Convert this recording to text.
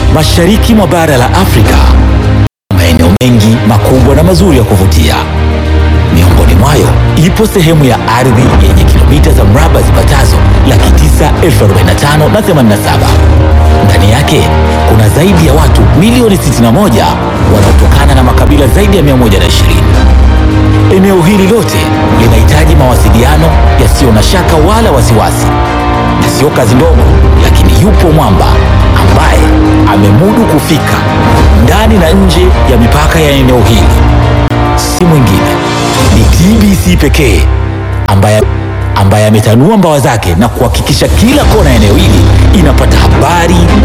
Mashariki mwa bara la Afrika, maeneo mengi makubwa na mazuri ya kuvutia. Miongoni mwayo ipo sehemu ya ardhi yenye kilomita za mraba zipatazo 945,087. Ndani yake kuna zaidi ya watu milioni 61 wanaotokana na makabila zaidi ya 120. Eneo hili lote linahitaji mawasiliano yasiyo na shaka wala wasiwasi, na sio kazi ndogo, lakini yupo mwamba ambaye amemudu kufika ndani na nje ya mipaka ya eneo hili. Si mwingine ni TBC pekee ambaye ametanua mbawa zake na kuhakikisha kila kona ya eneo hili inapata habari,